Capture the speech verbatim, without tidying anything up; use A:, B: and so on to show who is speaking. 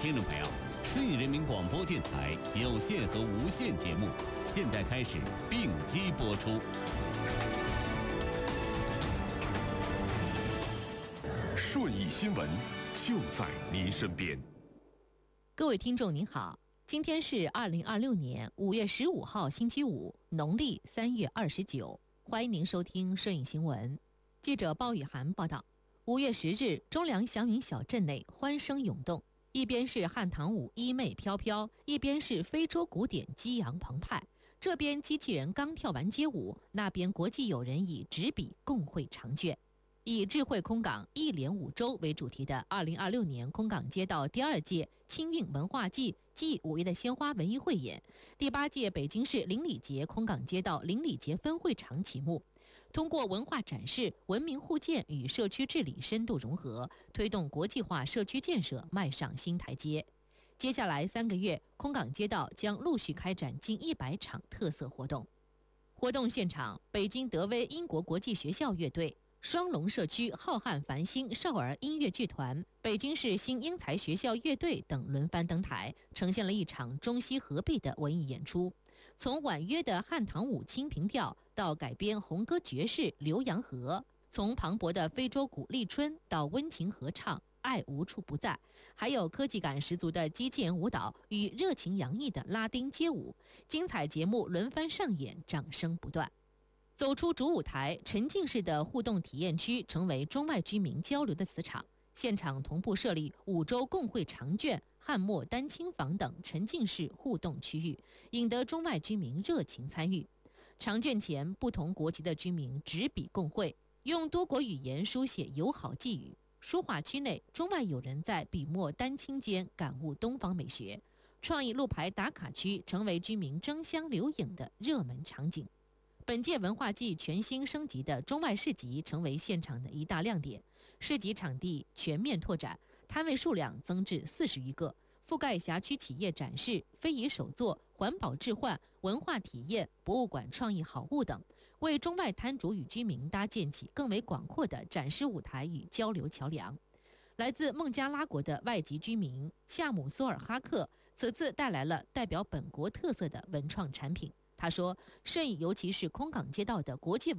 A: 听众朋友，顺义人民广播电台有线和无线节目现在开始并机播出。
B: 顺义新闻就在您身边。
C: 各位听众您好，今天是二零二六年五月十五号星期五，农历三月二十九，欢迎您收听顺义新闻。记者鲍雨涵报道，五月十日，中良祥云小镇内欢声涌动，一边是汉唐舞衣袂飘飘，一边是非洲鼓点激昂澎湃。这边机器人刚跳完街舞，那边国际友人以纸笔共绘长卷。以智慧空港一连五周为主题的二零二六年空港街道第二届青韵文化季暨五月的鲜花文艺汇演，第八届北京市邻里节空港街道邻里节分会场启幕。通过文化展示，文明互鉴与社区治理深度融合，推动国际化社区建设迈上新台阶。接下来三个月，空港街道将陆续开展近一百场特色活动。活动现场，北京德威英国国际学校乐队、双龙社区浩瀚繁星少儿音乐剧团、北京市新英才学校乐队等轮番登台，呈现了一场中西合璧的文艺演出。从婉约的汉唐舞清平调到改编红歌爵士《浏阳河》，从磅礴的非洲鼓立春到温情合唱爱无处不在，还有科技感十足的机器人舞蹈与热情洋溢的拉丁街舞，精彩节目轮番上演，掌声不断。走出主舞台，沉浸式的互动体验区成为中外居民交流的磁场。现场同步设立五洲共绘长卷、汉墨丹青坊等沉浸式互动区域，引得中外居民热情参与。长卷前，不同国籍的居民执笔共绘，用多国语言书写友好寄语。书画区内，中外友人在笔墨丹青间感悟东方美学。创意路牌打卡区成为居民争相留影的热门场景。本届文化季全新升级的中外市集成为现场的一大亮点，市集场地全面拓展，摊位数量增至四十余个，覆盖辖区企业展示、非遗手作、环保置换、文化体验、博物馆创意好物等，为中外摊主与居民搭建起更为广阔的展示舞台与交流桥梁。来自孟加拉国的外籍居民夏姆索尔哈克此次带来了代表本国特色的文创产品。他说，顺义尤其是空港街道的国际文